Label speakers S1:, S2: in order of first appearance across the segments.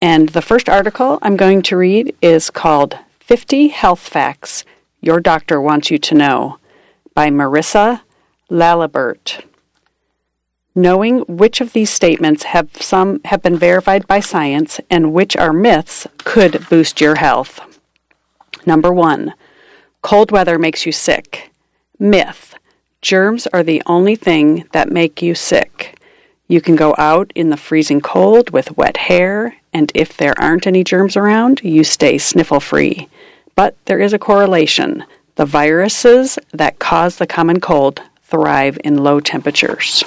S1: And the first article I'm going to read is called 50 Health Facts Your Doctor Wants You to Know by Marissa Lalibert. Knowing which of these statements have been verified by science and which are myths could boost your health. Number 1. Cold weather makes you sick. Myth. Germs are the only thing that make you sick. You can go out in the freezing cold with wet hair, and if there aren't any germs around, you stay sniffle-free. But there is a correlation. The viruses that cause the common cold thrive in low temperatures.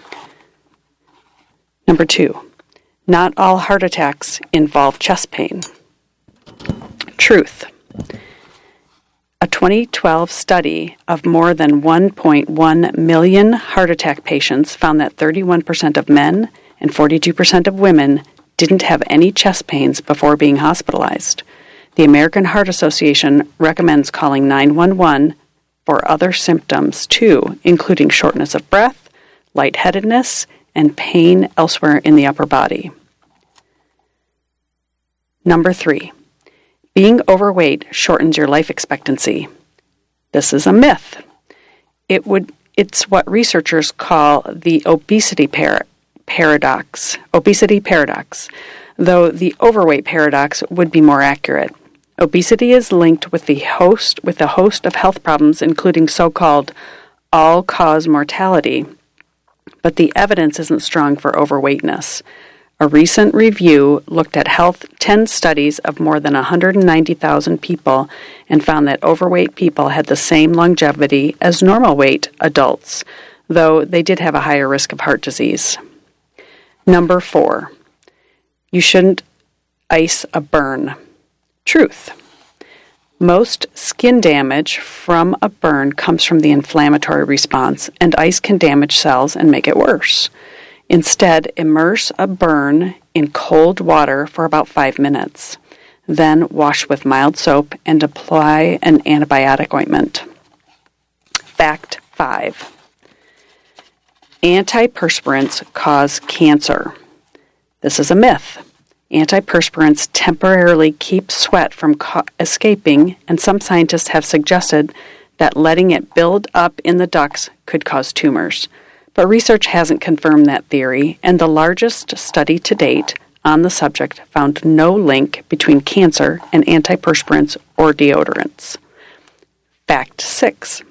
S1: Number 2. Not all heart attacks involve chest pain. Truth. A 2012 study of more than 1.1 million heart attack patients found that 31% of men and 42% of women didn't have any chest pains before being hospitalized. The American Heart Association recommends calling 911 for other symptoms too, including shortness of breath, lightheadedness, and pain elsewhere in the upper body. Number 3. Being overweight shortens your life expectancy. This is a myth. It's what researchers call the obesity paradox, though the overweight paradox would be more accurate. Obesity is linked with a host of health problems, including so-called all-cause mortality, but the evidence isn't strong for overweightness. A recent review looked at 10 studies of more than 190,000 people and found that overweight people had the same longevity as normal weight adults, though they did have a higher risk of heart disease. Number 4. You shouldn't ice a burn. Truth. Most skin damage from a burn comes from the inflammatory response, and ice can damage cells and make it worse. Instead, immerse a burn in cold water for about 5 minutes. Then wash with mild soap and apply an antibiotic ointment. Fact 5. Antiperspirants cause cancer. This is a myth. Antiperspirants temporarily keep sweat from escaping, and some scientists have suggested that letting it build up in the ducts could cause tumors. But research hasn't confirmed that theory, and the largest study to date on the subject found no link between cancer and antiperspirants or deodorants. Fact 6.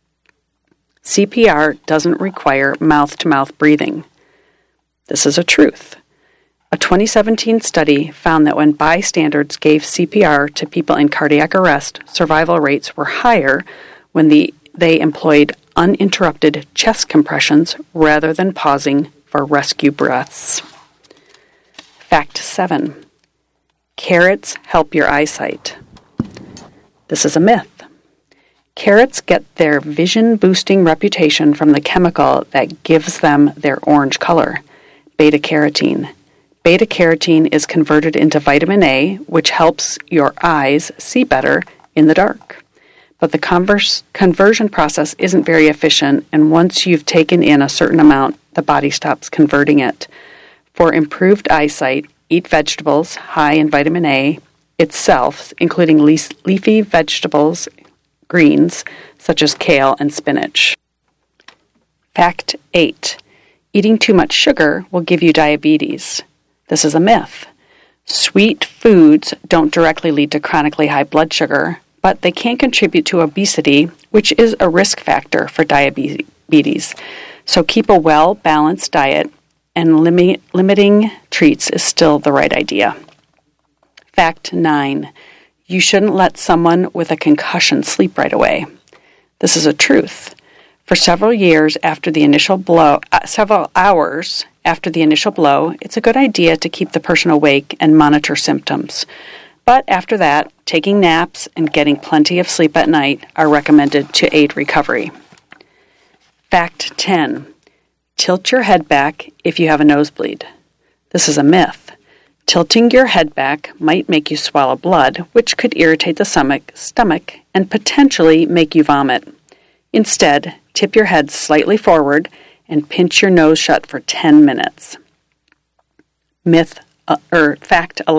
S1: CPR doesn't require mouth-to-mouth breathing. This is a truth. A 2017 study found that when bystanders gave CPR to people in cardiac arrest, survival rates were higher when they employed uninterrupted chest compressions rather than pausing for rescue breaths. Fact 7. Carrots help your eyesight. This is a myth. Carrots get their vision-boosting reputation from the chemical that gives them their orange color, beta-carotene. Beta-carotene is converted into vitamin A, which helps your eyes see better in the dark. But the conversion process isn't very efficient, and once you've taken in a certain amount, the body stops converting it. For improved eyesight, eat vegetables high in vitamin A itself, including leafy vegetables, greens, such as kale and spinach. Fact 8. Eating too much sugar will give you diabetes. This is a myth. Sweet foods don't directly lead to chronically high blood sugar, but they can contribute to obesity, which is a risk factor for diabetes. So keep a well-balanced diet, and limiting treats is still the right idea. Fact 9. You shouldn't let someone with a concussion sleep right away. This is a truth. For several hours after the initial blow, it's a good idea to keep the person awake and monitor symptoms. But after that, taking naps and getting plenty of sleep at night are recommended to aid recovery. Fact 10. Tilt your head back if you have a nosebleed. This is a myth. Tilting your head back might make you swallow blood, which could irritate the stomach and potentially make you vomit. Instead, tip your head slightly forward and pinch your nose shut for 10 minutes. Myth Fact